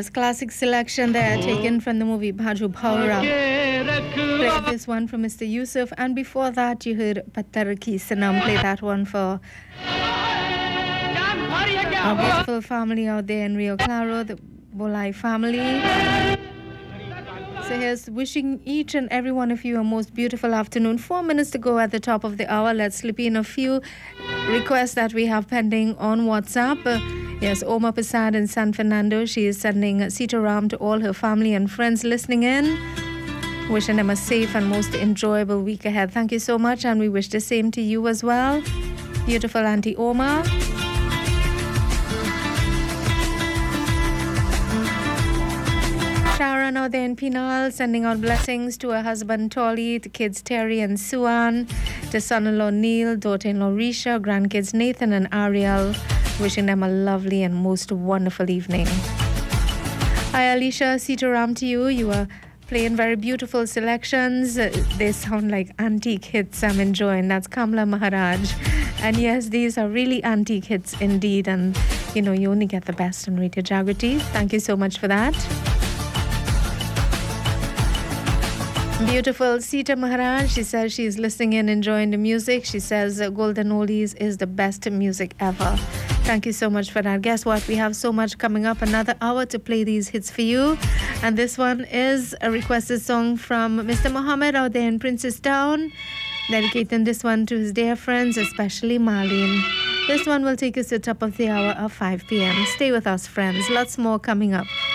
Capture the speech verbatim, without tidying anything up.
classic selection there taken from the movie Bhaju Bhaura. Played this one for Mister Yusuf, and before that you heard Pattar Ki Sanam. Play that one for our beautiful family out there in Rio Claro, the Bolai family. So here's wishing each and every one of you a most beautiful afternoon. Four minutes to go at the top of the hour. Let's slip in a few requests that we have pending on WhatsApp. Uh, yes, Oma Prasad in San Fernando. She is sending Sitaram to all her family and friends listening in. Wishing them a safe and most enjoyable week ahead. Thank you so much, and we wish the same to you as well. Beautiful Auntie Oma. Sharon out there in Penal, sending out blessings to her husband Tolly, the kids Terry and Suan, to son-in-law Neil, daughter-in-law Risha, grandkids Nathan and Ariel, wishing them a lovely and most wonderful evening. Hi Alicia, Sitaram to you. You are playing very beautiful selections. They sound like antique hits I'm enjoying. That's Kamla Maharaj. And yes, these are really antique hits indeed. And, you know, you only get the best on Radio Jagrati. Thank you so much for that. Beautiful Sita Maharaj, she says she's listening in, enjoying the music. She says uh, Golden Oldies is the best music ever. Thank you so much for that. Guess what? We have so much coming up. Another hour to play these hits for you. And this one is a requested song from Mister Mohammed out there in Princess Town. Dedicating this one to his dear friends, especially Marlene. This one will take us to the top of the hour of five p.m. Stay with us, friends. Lots more coming up.